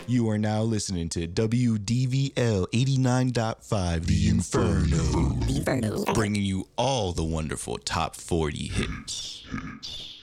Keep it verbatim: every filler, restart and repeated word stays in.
You are now listening to W D V L eighty-nine point five, The Inferno. The Inferno. Bringing you all the wonderful top forty hits.